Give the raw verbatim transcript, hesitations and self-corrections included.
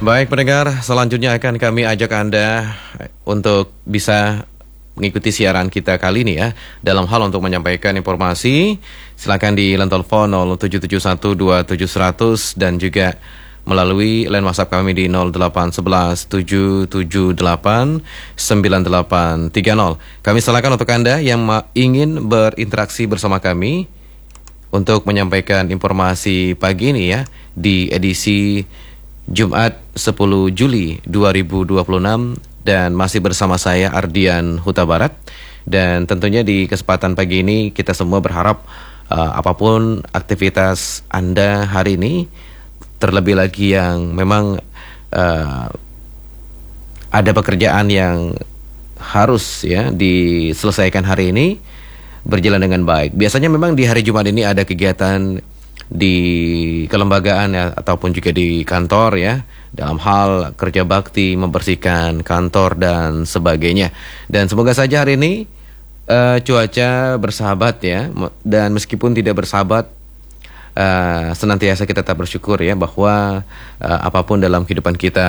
Baik pendengar, selanjutnya akan kami ajak Anda untuk bisa mengikuti siaran kita kali ini ya. Dalam hal untuk menyampaikan informasi, silakan di line telepon nol tujuh tujuh satu dua tujuh seratus dan juga melalui line WhatsApp kami di nol delapan satu satu tujuh tujuh delapan sembilan delapan tiga nol. Kami silakan untuk Anda yang ingin berinteraksi bersama kami untuk menyampaikan informasi pagi ini ya di edisi Jumat sepuluh Juli dua ribu dua puluh enam dan masih bersama saya Ardian Huta Barat. Dan tentunya di kesempatan pagi ini kita semua berharap uh, apapun aktivitas Anda hari ini, terlebih lagi yang memang uh, ada pekerjaan yang harus ya diselesaikan hari ini, berjalan dengan baik. Biasanya memang di hari Jumat ini ada kegiatan di kelembagaan ya, ataupun juga di kantor ya, dalam hal kerja bakti, membersihkan kantor dan sebagainya. Dan semoga saja hari ini uh, cuaca bersahabat ya, dan meskipun tidak bersahabat, uh, senantiasa kita tetap bersyukur ya bahwa uh, apapun dalam kehidupan kita